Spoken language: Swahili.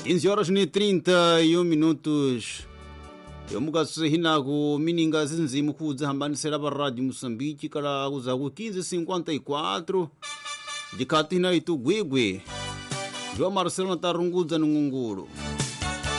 15 horas e 31 minutos. Eu mugase hina ku mininga zinzimu kudza hambanisela ba Radio Moçambique kala kuza ku 15:54 dikati hina itu gwigwi. Jo Marcelo na tarungudza nungungulu.